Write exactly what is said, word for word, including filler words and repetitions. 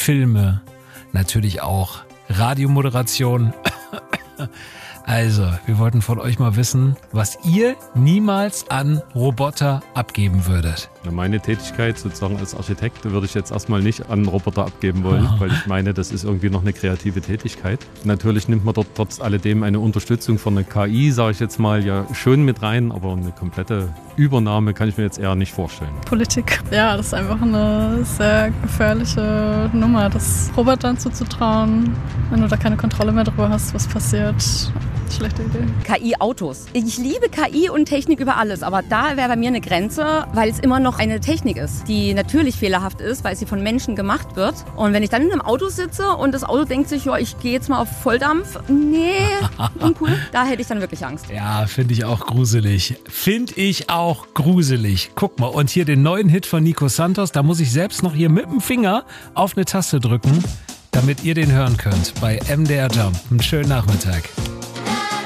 Filme, natürlich auch Radiomoderation. Also, wir wollten von euch mal wissen, was ihr niemals an Roboter abgeben würdet. Meine Tätigkeit sozusagen als Architekt würde ich jetzt erstmal nicht an Roboter abgeben wollen, weil ich meine, das ist irgendwie noch eine kreative Tätigkeit. Natürlich nimmt man dort trotz alledem eine Unterstützung von einer K I, sage ich jetzt mal, ja schon mit rein, aber eine komplette Übernahme kann ich mir jetzt eher nicht vorstellen. Politik, ja, das ist einfach eine sehr gefährliche Nummer, das Robotern zuzutrauen, wenn du da keine Kontrolle mehr drüber hast, was passiert. Schlechte Idee. K I-Autos. Ich liebe K I und Technik über alles, aber da wäre bei mir eine Grenze, weil es immer noch eine Technik ist, die natürlich fehlerhaft ist, weil sie von Menschen gemacht wird. Und wenn ich dann in einem Auto sitze und das Auto denkt sich, ja, ich gehe jetzt mal auf Volldampf, nee, uncool, da hätte ich dann wirklich Angst. Ja, finde ich auch gruselig. Finde ich auch gruselig. Guck mal, und hier den neuen Hit von Nico Santos, da muss ich selbst noch hier mit dem Finger auf eine Taste drücken, damit ihr den hören könnt bei M D R Jump. Einen schönen Nachmittag.